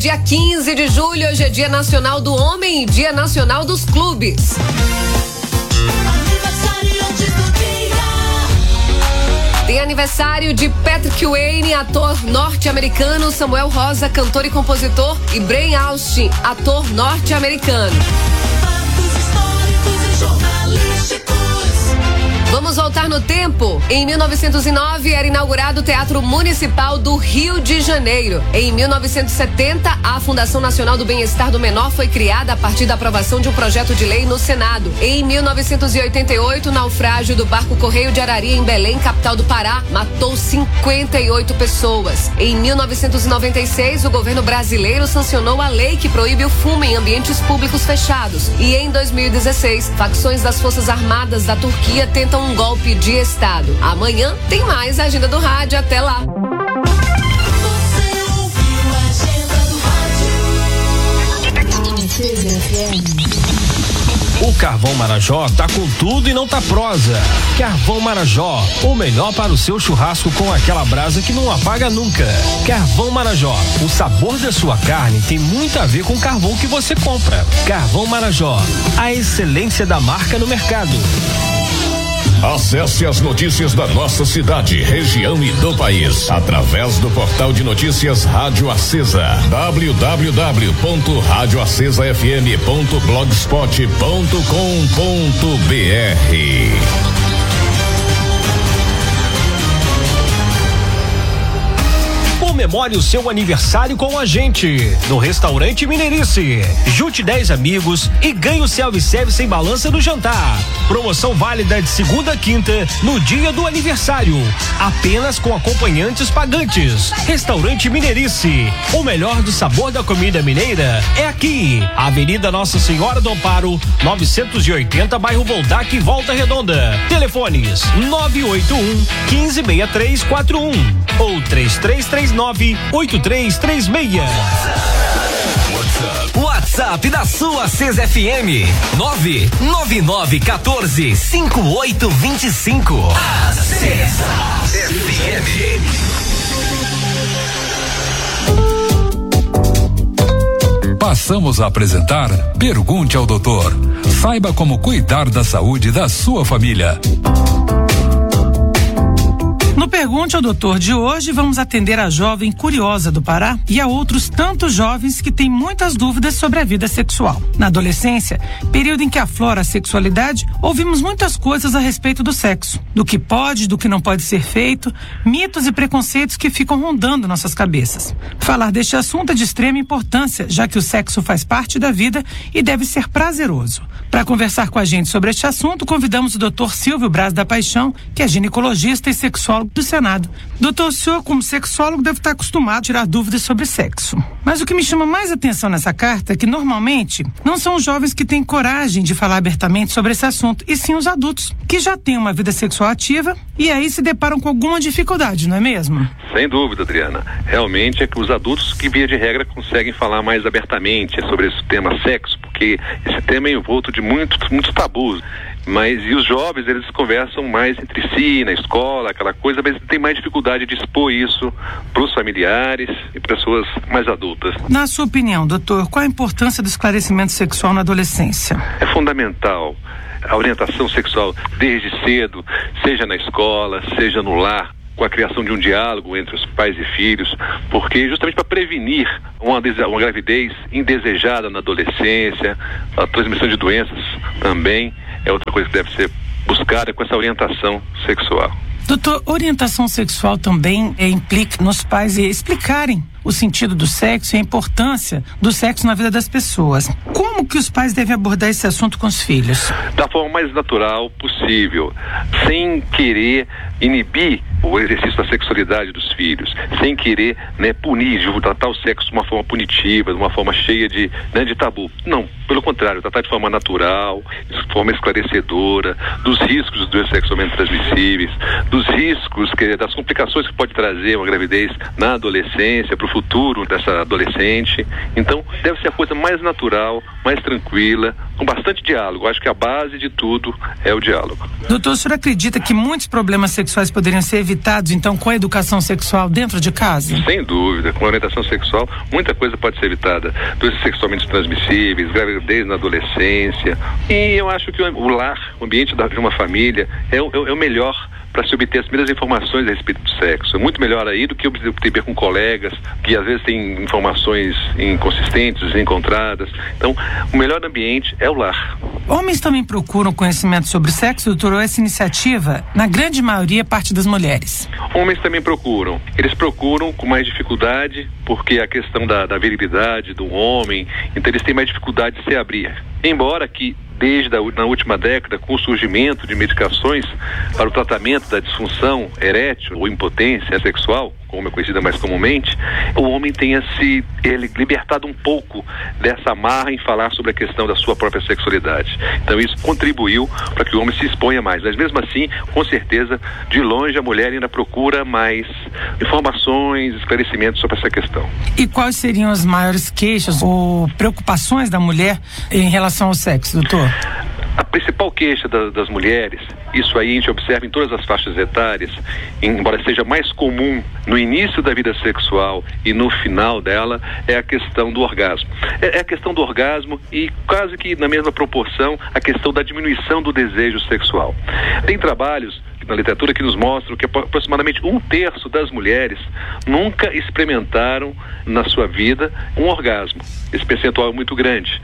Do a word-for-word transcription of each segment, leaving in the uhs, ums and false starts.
dia quinze de julho, hoje é Dia Nacional do Homem e Dia Nacional dos Clubes. Tem aniversário de Patrick Wayne, ator norte-americano, Samuel Rosa, cantor e compositor, e Brian Austin, ator norte-americano. Vamos voltar no tempo. Em mil novecentos e nove era inaugurado o Teatro Municipal do Rio de Janeiro. Em mil novecentos e setenta, a Fundação Nacional do Bem-Estar do Menor foi criada a partir da aprovação de um projeto de lei no Senado. Em mil novecentos e oitenta e oito, o naufrágio do barco Correio de Araria em Belém, capital do Pará, matou cinquenta e oito pessoas. Em mil novecentos e noventa e seis, o governo brasileiro sancionou a lei que proíbe o fumo em ambientes públicos fechados. E em dois mil e dezesseis, facções das Forças Armadas da Turquia tentam um golpe de Estado. Amanhã tem mais Agenda do Rádio. Até lá. O Carvão Marajó tá com tudo e não tá prosa. Carvão Marajó, o melhor para o seu churrasco com aquela brasa que não apaga nunca. Carvão Marajó, o sabor da sua carne tem muito a ver com o carvão que você compra. Carvão Marajó, a excelência da marca no mercado. Acesse as notícias da nossa cidade, região e do país através do portal de notícias Rádio Acesa, w w w ponto rádio acesa f m ponto blogspot ponto com ponto b r. Comemore o seu aniversário com a gente no Restaurante Mineirice. Junte dez amigos e ganhe o self-service sem balança no jantar. Promoção válida de segunda a quinta no dia do aniversário. Apenas com acompanhantes pagantes. Restaurante Mineirice. O melhor do sabor da comida mineira é aqui. Avenida Nossa Senhora do Amparo, novecentos e oitenta, bairro Voltac, Volta Redonda. Telefones nove oito um, um cinco seis três quatro um ou três três três nove, oito três três seis. WhatsApp da sua Acesa F M nove nove nove um quatro cinco oito dois cinco. Acesa F M. Passamos a apresentar Pergunte ao Doutor. Saiba como cuidar da saúde da sua família. No Pergunte ao Doutor de hoje, vamos atender a jovem curiosa do Pará e a outros tantos jovens que têm muitas dúvidas sobre a vida sexual. Na adolescência, período em que aflora a sexualidade, ouvimos muitas coisas a respeito do sexo, do que pode, do que não pode ser feito, mitos e preconceitos que ficam rondando nossas cabeças. Falar deste assunto é de extrema importância, já que o sexo faz parte da vida e deve ser prazeroso. Para conversar com a gente sobre este assunto, convidamos o doutor Silvio Braz da Paixão, que é ginecologista e sexólogo do Senado. Doutor, o senhor, como sexólogo, deve estar acostumado a tirar dúvidas sobre sexo. Mas o que me chama mais atenção nessa carta é que, normalmente, não são os jovens que têm coragem de falar abertamente sobre esse assunto, e sim os adultos, que já têm uma vida sexual ativa e aí se deparam com alguma dificuldade, não é mesmo? Sem dúvida, Adriana. Realmente é que os adultos que, via de regra, conseguem falar mais abertamente sobre esse tema sexo, porque esse tema é envolto de muitos, muitos tabus. Mas e os jovens, eles conversam mais entre si, na escola, aquela coisa, mas tem mais dificuldade de expor isso para os familiares e pessoas mais adultas. Na sua opinião, doutor, qual a importância do esclarecimento sexual na adolescência? É fundamental a orientação sexual desde cedo, seja na escola, seja no lar, com a criação de um diálogo entre os pais e filhos, porque justamente para prevenir uma, uma gravidez indesejada na adolescência, a transmissão de doenças também é outra coisa que deve ser buscada com essa orientação sexual. Doutor, orientação sexual também é, implica nos pais explicarem o sentido do sexo e a importância do sexo na vida das pessoas. Como que os pais devem abordar esse assunto com os filhos? Da forma mais natural possível, sem querer inibir o exercício da sexualidade dos filhos, sem querer, né, punir, de tratar o sexo de uma forma punitiva, de uma forma cheia de, né, de tabu. Não, pelo contrário, tratar de forma natural, de forma esclarecedora, dos riscos dos doenças sexualmente transmissíveis, dos riscos, que, das complicações que pode trazer uma gravidez na adolescência, para o futuro dessa adolescente. Então, deve ser a coisa mais natural, mais tranquila, com bastante diálogo. Acho que a base de tudo é o diálogo. Doutor, o senhor acredita que muitos problemas sexuais poderiam ser evitados, então, com a educação sexual dentro de casa? Sem dúvida, com a orientação sexual, muita coisa pode ser evitada. Doenças sexualmente transmissíveis, gravidez na adolescência. E eu acho que o lar, o ambiente de uma família, é o, é o melhor para se obter as primeiras informações a respeito do sexo. É muito melhor aí do que obter com colegas, que às vezes têm informações inconsistentes, desencontradas. Então, o melhor ambiente é o lar. Homens também procuram conhecimento sobre sexo, doutor, ou essa iniciativa, na grande maioria, parte das mulheres? Homens também procuram. Eles procuram com mais dificuldade, porque a questão da, da virilidade do homem, então eles têm mais dificuldade de se abrir. Embora que desde a na última década, com o surgimento de medicações para o tratamento da disfunção erétil ou impotência sexual, como é conhecida mais comumente, o homem tenha se ele, libertado um pouco dessa amarra em falar sobre a questão da sua própria sexualidade. Então isso contribuiu para que o homem se exponha mais. Mas mesmo assim, com certeza, de longe a mulher ainda procura mais informações, esclarecimentos sobre essa questão. E quais seriam as maiores queixas ou preocupações da mulher em relação ao sexo, doutor? A principal queixa da, das mulheres, isso aí a gente observa em todas as faixas etárias, embora seja mais comum no início da vida sexual e no final dela, é a questão do orgasmo. É, é a questão do orgasmo e quase que na mesma proporção a questão da diminuição do desejo sexual. Tem trabalhos na literatura que nos mostram que aproximadamente um terço das mulheres nunca experimentaram na sua vida um orgasmo. Esse percentual é muito grande.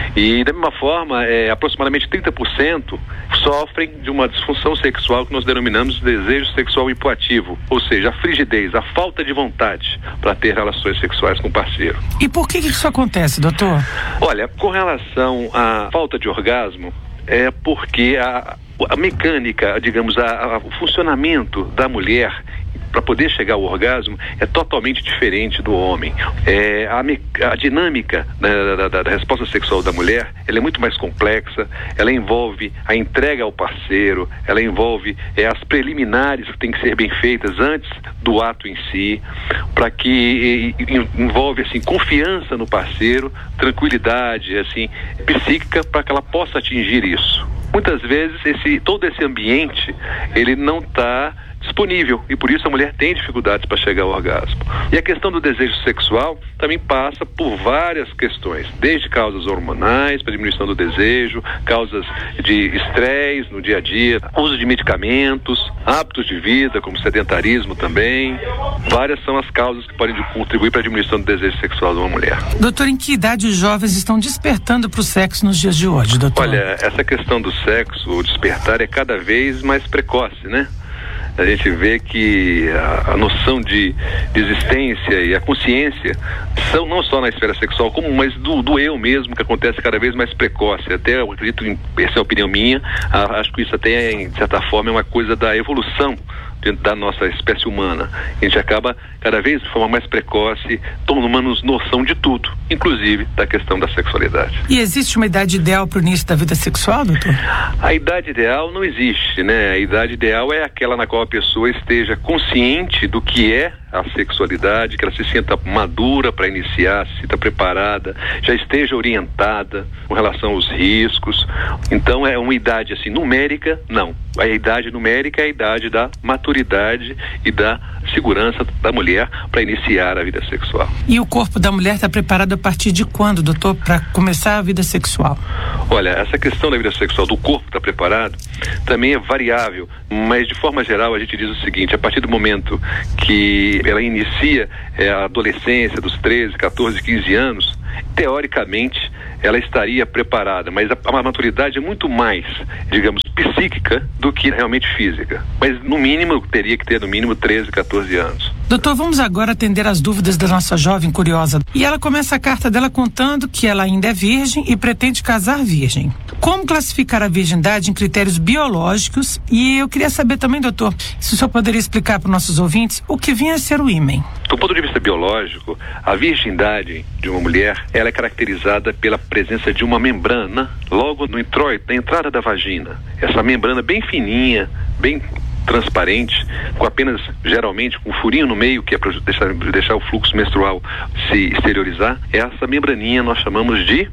E da mesma forma, é, aproximadamente trinta por cento sofrem de uma disfunção sexual que nós denominamos de desejo sexual hipoativo, ou seja, a frigidez, a falta de vontade para ter relações sexuais com o parceiro. E por que, que isso acontece, doutor? Olha, com relação à falta de orgasmo, é porque a, a mecânica, digamos, a, a, o funcionamento da mulher para poder chegar ao orgasmo é totalmente diferente do homem. É, a, me, a dinâmica né, da, da, da resposta sexual da mulher, ela é muito mais complexa, ela envolve a entrega ao parceiro, ela envolve é, as preliminares que têm que ser bem feitas antes do ato em si, para que e, envolve assim confiança no parceiro, tranquilidade assim psíquica para que ela possa atingir isso. Muitas vezes esse todo esse ambiente ele não está disponível e por isso a mulher tem dificuldades para chegar ao orgasmo. E a questão do desejo sexual também passa por várias questões, desde causas hormonais para diminuição do desejo, causas de estresse no dia a dia, uso de medicamentos, hábitos de vida como sedentarismo também. Várias são as causas que podem contribuir para a diminuição do desejo sexual de uma mulher. Doutor, em que idade os jovens estão despertando para o sexo nos dias de hoje, doutor? Olha, essa questão do sexo, o despertar é cada vez mais precoce, né? A gente vê que a, a noção de, de existência e a consciência são não só na esfera sexual, como mas do, do eu mesmo, que acontece cada vez mais precoce. Até eu acredito, em, essa é a opinião minha, a, acho que isso até, em certa forma, é uma coisa da evolução da nossa espécie humana. A gente acaba cada vez de forma mais precoce tomando noção de tudo, inclusive da questão da sexualidade. E existe uma idade ideal para o início da vida sexual, doutor? A idade ideal não existe, né? A idade ideal é aquela na qual a pessoa esteja consciente do que é a sexualidade, que ela se sinta madura para iniciar, se sinta preparada, já esteja orientada com relação aos riscos. Então é uma idade assim numérica, não. A idade numérica é a idade da maturidade e da segurança da mulher para iniciar a vida sexual. E o corpo da mulher está preparado a partir de quando, doutor, para começar a vida sexual? Olha, essa questão da vida sexual, do corpo estar preparado, também é variável, mas de forma geral a gente diz o seguinte: a partir do momento que ela inicia é, a adolescência dos treze, catorze, quinze anos, teoricamente ela estaria preparada, mas a, a maturidade é muito mais, digamos, psíquica do que realmente física. Mas no mínimo, teria que ter no mínimo treze, catorze anos. Doutor, vamos agora atender as dúvidas da nossa jovem curiosa. E ela começa a carta dela contando que ela ainda é virgem e pretende casar virgem. Como classificar a virgindade em critérios biológicos? E eu queria saber também, doutor, se o senhor poderia explicar para os nossos ouvintes o que vinha a ser o ímen. Do ponto de vista biológico, a virgindade de uma mulher, ela é caracterizada pela presença de uma membrana logo no introito, na entrada da vagina. Essa membrana bem fininha, bem transparente, com apenas, geralmente, com um furinho no meio, que é para deixar, deixar o fluxo menstrual se exteriorizar. Essa membraninha nós chamamos de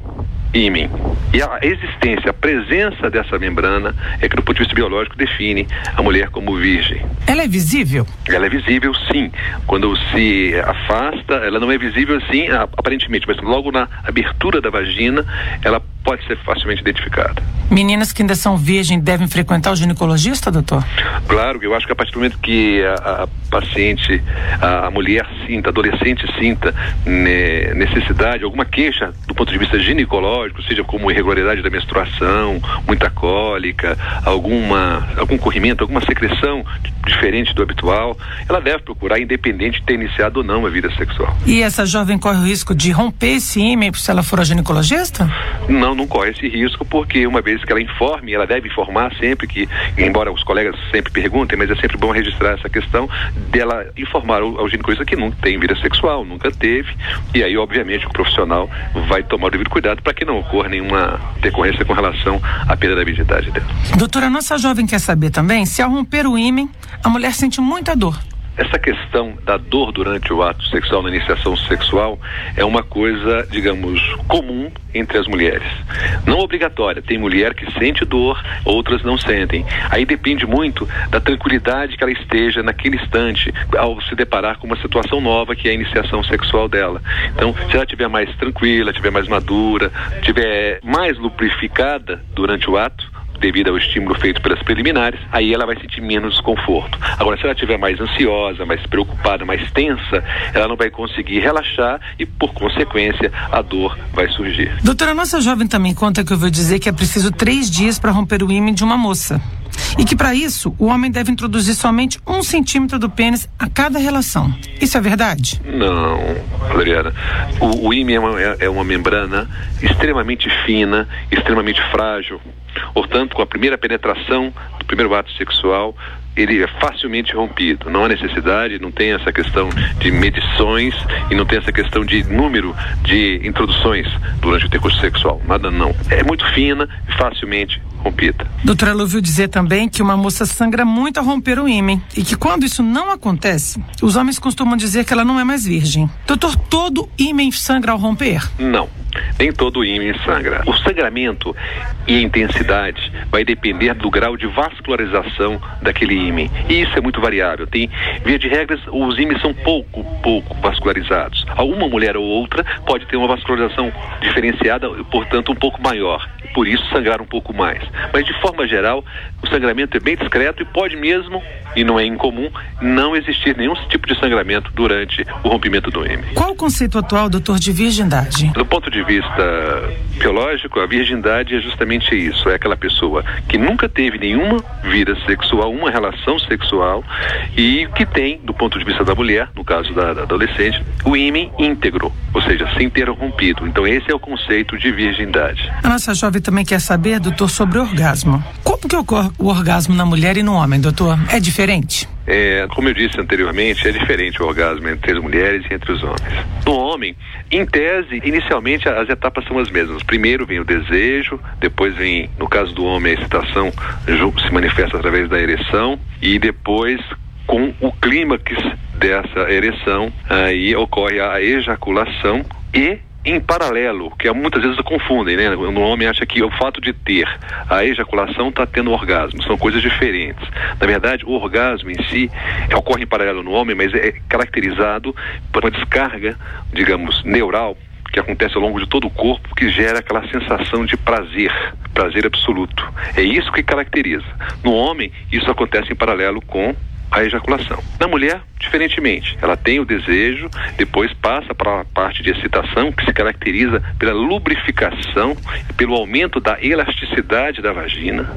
ímen. E a existência, a presença dessa membrana é que, do ponto de vista biológico, define a mulher como virgem. Ela é visível? Ela é visível, sim. Quando se afasta, ela não é visível, assim, aparentemente, mas logo na abertura da vagina, ela pode ser facilmente identificada. Meninas que ainda são virgens devem frequentar o ginecologista, doutor? Claro, eu acho que a partir do momento que a, a paciente, a, a mulher sinta, a adolescente sinta né, necessidade, alguma queixa do ponto de vista ginecológico, seja como irregularidade da menstruação, muita cólica, alguma, algum corrimento, alguma secreção diferente do habitual, ela deve procurar, independente de ter iniciado ou não a vida sexual. E essa jovem corre o risco de romper esse ímã se ela for ao ginecologista? Não, não corre esse risco, porque uma vez que ela informe, ela deve informar sempre que, embora os colegas sempre perguntem, mas é sempre bom registrar essa questão dela informar ao, ao ginecologista que não tem vida sexual, nunca teve, e aí obviamente o profissional vai tomar o devido cuidado para que não ocorra nenhuma decorrência com relação à perda da virgindade dela. Doutora, a nossa jovem quer saber também se ao romper o ímã, a mulher sente muita dor. Essa questão da dor durante o ato sexual, na iniciação sexual, é uma coisa, digamos, comum entre as mulheres. Não obrigatória. Tem mulher que sente dor, outras não sentem. Aí depende muito da tranquilidade que ela esteja naquele instante, ao se deparar com uma situação nova, que é a iniciação sexual dela. Então, se ela estiver mais tranquila, estiver mais madura, estiver mais lubrificada durante o ato, devido ao estímulo feito pelas preliminares, aí ela vai sentir menos desconforto. Agora, se ela estiver mais ansiosa, mais preocupada, mais tensa, ela não vai conseguir relaxar e, por consequência, a dor vai surgir. Doutora, a nossa jovem também conta que eu vou dizer que é preciso três dias para romper o ímã de uma moça. E que, para isso, o homem deve introduzir somente um centímetro do pênis a cada relação. Isso é verdade? Não, Adriana. O, o ímã é uma, é uma membrana extremamente fina, extremamente frágil. Portanto, com a primeira penetração do primeiro ato sexual, ele é facilmente rompido. Não há necessidade, não tem essa questão de medições e não tem essa questão de número de introduções durante o percurso sexual. Nada não. É muito fina e facilmente rompida. Doutora, ela ouviu dizer também que uma moça sangra muito ao romper o ímã e que quando isso não acontece, os homens costumam dizer que ela não é mais virgem. Doutor, todo ímã sangra ao romper? Não. Nem todo ímã sangra. O sangramento e a intensidade vai depender do grau de vascularização daquele ímã. E isso é muito variável. Tem, via de regras, os ímãs são pouco, pouco vascularizados. Alguma mulher ou outra pode ter uma vascularização diferenciada, portanto, um pouco maior. Por isso, sangrar um pouco mais. Mas, de forma geral, o sangramento é bem discreto e pode mesmo, e não é incomum, não existir nenhum tipo de sangramento durante o rompimento do ímã. Qual o conceito atual, doutor, de virgindade? Do ponto de vista biológico, a virgindade é justamente isso. É aquela pessoa que nunca teve nenhuma vida sexual, uma relação sexual, e que tem, do ponto de vista da mulher, no caso da, da adolescente, o ímã íntegro, ou seja, sem ter rompido. Então, esse é o conceito de virgindade. A nossa jovem também quer saber, doutor, sobre o orgasmo. Como que ocorre o orgasmo na mulher e no homem, doutor? É diferente? É, como eu disse anteriormente, é diferente o orgasmo entre as mulheres e entre os homens. No homem, em tese, inicialmente as etapas são as mesmas. Primeiro vem o desejo, depois vem, no caso do homem, a excitação se manifesta através da ereção e depois, com o clímax dessa ereção, aí ocorre a ejaculação e, em paralelo, que muitas vezes confundem, né? O homem acha que o fato de ter a ejaculação está tendo orgasmo, são coisas diferentes. Na verdade, o orgasmo em si ocorre em paralelo no homem, mas é caracterizado por uma descarga, digamos, neural, que acontece ao longo de todo o corpo, que gera aquela sensação de prazer, prazer absoluto. É isso que caracteriza. No homem, isso acontece em paralelo com a ejaculação. Na mulher, diferentemente, ela tem o desejo, depois passa para a parte de excitação, que se caracteriza pela lubrificação e pelo aumento da elasticidade da vagina.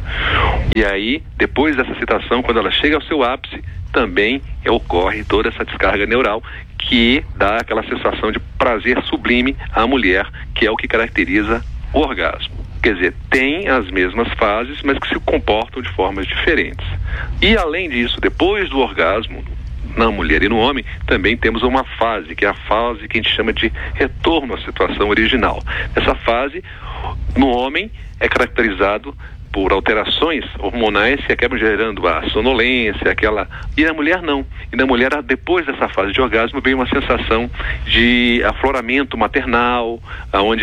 E aí, depois dessa excitação, quando ela chega ao seu ápice, também ocorre toda essa descarga neural que dá aquela sensação de prazer sublime à mulher, que é o que caracteriza o orgasmo. Quer dizer, tem as mesmas fases, mas que se comportam de formas diferentes. E além disso, depois do orgasmo, na mulher e no homem, também temos uma fase, que é a fase que a gente chama de retorno à situação original. Essa fase, no homem, é caracterizado por alterações hormonais que acabam gerando a sonolência, aquela... E na mulher não. E na mulher, depois dessa fase de orgasmo, vem uma sensação de afloramento maternal, onde ela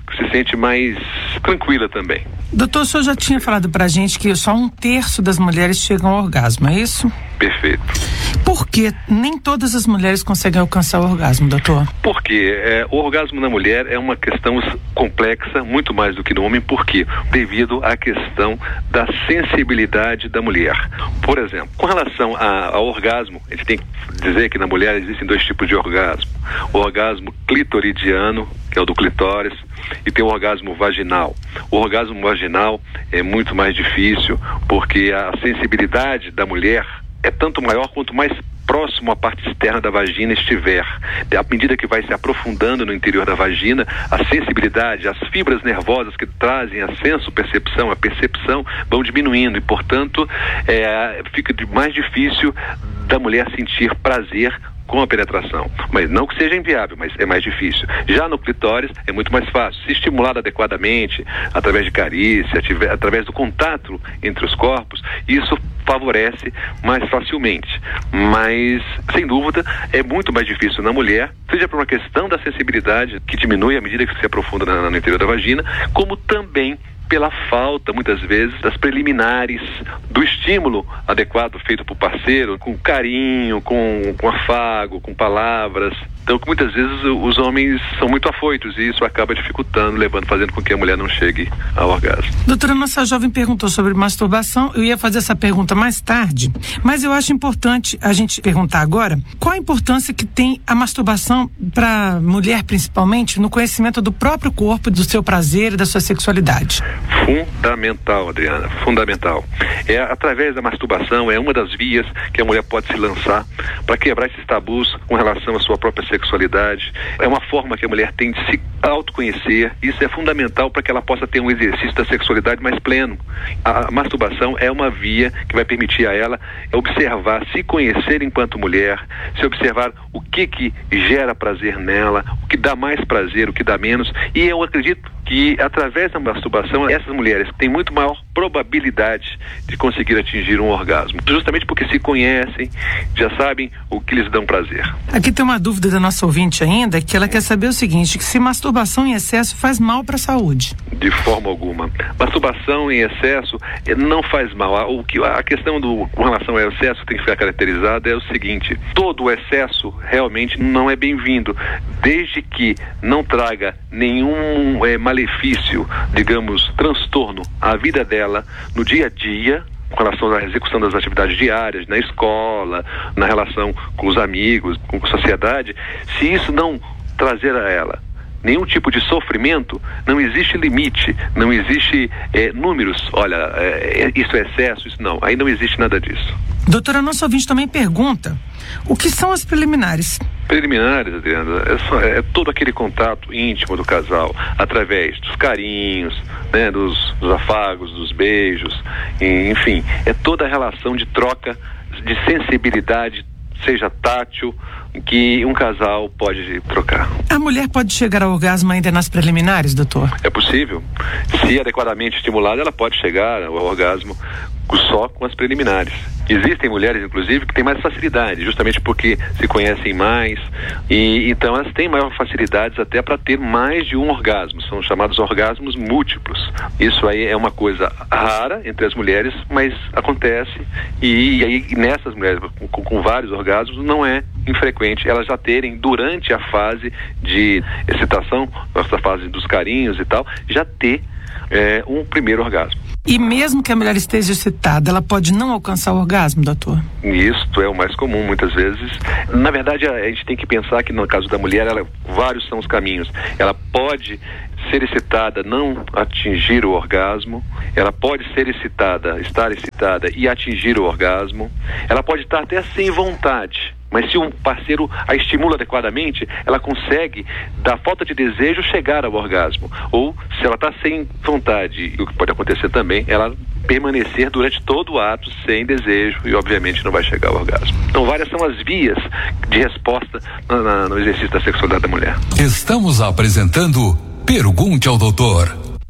se sente mais tranquila também. Doutor, o senhor já tinha falado pra gente que só um terço das mulheres chegam ao orgasmo, é isso? Perfeito. Por que nem todas as mulheres conseguem alcançar o orgasmo, doutor? Porque é, o orgasmo na mulher é uma questão complexa, muito mais do que no homem, por quê? Devido à questão da sensibilidade da mulher. Por exemplo, com relação a, ao orgasmo, a gente tem que dizer que na mulher existem dois tipos de orgasmo. O orgasmo clitoridiano, que é o do clitóris, e tem o orgasmo vaginal. O orgasmo vaginal é muito mais difícil, porque a sensibilidade da mulher é tanto maior quanto mais próximo à parte externa da vagina estiver. À medida que vai se aprofundando no interior da vagina, a sensibilidade, as fibras nervosas que trazem a senso-percepção, a percepção, vão diminuindo e, portanto, é, fica mais difícil da mulher sentir prazer com a penetração. Mas não que seja inviável, mas é mais difícil. Já no clitóris é muito mais fácil. Se estimulado adequadamente, através de carícia, tiver, através do contato entre os corpos, isso favorece mais facilmente. Mas, sem dúvida, é muito mais difícil na mulher, seja por uma questão da sensibilidade, que diminui à medida que se aprofunda na, no interior da vagina, como também pela falta, muitas vezes, das preliminares, do estímulo adequado feito por parceiro, com carinho, com, com afago, com palavras. Então, muitas vezes os homens são muito afoitos e isso acaba dificultando, levando, fazendo com que a mulher não chegue ao orgasmo. Doutora, nossa jovem perguntou sobre masturbação. Eu ia fazer essa pergunta mais tarde, mas eu acho importante a gente perguntar agora qual a importância que tem a masturbação para a mulher, principalmente, no conhecimento do próprio corpo, do seu prazer e da sua sexualidade. Fundamental, Adriana, fundamental. É através da masturbação, é uma das vias que a mulher pode se lançar para quebrar esses tabus com relação à sua própria sexualidade. É uma forma que a mulher tem de se autoconhecer. Isso é fundamental para que ela possa ter um exercício da sexualidade mais pleno. A masturbação é uma via que vai permitir a ela observar, se conhecer enquanto mulher, se observar o que que gera prazer nela, o que dá mais prazer, o que dá menos. E eu acredito que através da masturbação essas mulheres têm muito maior probabilidade de conseguir atingir um orgasmo, justamente porque se conhecem, já sabem o que lhes dão prazer. Aqui tem uma dúvida da nossa ouvinte ainda, que ela quer saber o seguinte, que se masturbação em excesso faz mal para a saúde? De forma alguma. Masturbação em excesso não faz mal. O que, a questão do, com relação ao excesso tem que ficar caracterizada é o seguinte: todo o excesso realmente não é bem-vindo, desde que não traga nenhum é, malefício, digamos, transtorno à vida dela no dia a dia, com relação à execução das atividades diárias, na escola, na relação com os amigos, com a sociedade. Se isso não trazer a ela nenhum tipo de sofrimento, não existe limite, não existe é, números, olha, é, isso é excesso, isso não, aí não existe nada disso. Doutora, nosso ouvinte também pergunta, o que são as preliminares? Preliminares, Adriana, é, só, é todo aquele contato íntimo do casal, através dos carinhos, né, dos, dos afagos, dos beijos, e, enfim, é toda a relação de troca de sensibilidade, seja tátil, que um casal pode trocar. A mulher pode chegar ao orgasmo ainda nas preliminares, doutor? É possível. Se adequadamente estimulada, ela pode chegar ao orgasmo só com as preliminares. Existem mulheres, inclusive, que têm mais facilidade, justamente porque se conhecem mais, e então elas têm maior facilidades até para ter mais de um orgasmo, são chamados orgasmos múltiplos. Isso aí é uma coisa rara entre as mulheres, mas acontece, e, e aí nessas mulheres com, com vários orgasmos não é infrequente elas já terem, durante a fase de excitação, essa fase dos carinhos e tal, já ter é, um primeiro orgasmo. E mesmo que a mulher esteja excitada, ela pode não alcançar o orgasmo, doutor? Isso é o mais comum, muitas vezes. Na verdade, a, a gente tem que pensar que no caso da mulher, ela, vários são os caminhos. Ela pode ser excitada, não atingir o orgasmo. Ela pode ser excitada, estar excitada e atingir o orgasmo. Ela pode estar até sem vontade. Mas se um parceiro a estimula adequadamente, ela consegue, da falta de desejo, chegar ao orgasmo. Ou, se ela está sem vontade, o que pode acontecer também, ela permanecer durante todo o ato sem desejo e, obviamente, não vai chegar ao orgasmo. Então, várias são as vias de resposta no, no, no exercício da sexualidade da mulher. Estamos apresentando Pergunte ao Doutor.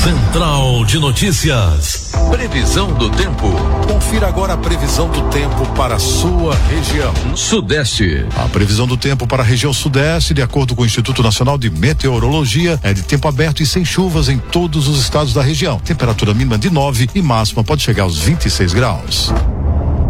Central de Notícias. Previsão do tempo. Confira agora a previsão do tempo para a sua região. Sudeste. A previsão do tempo para a região sudeste, de acordo com o Instituto Nacional de Meteorologia, é de tempo aberto e sem chuvas em todos os estados da região. Temperatura mínima de nove e máxima pode chegar aos vinte e seis graus.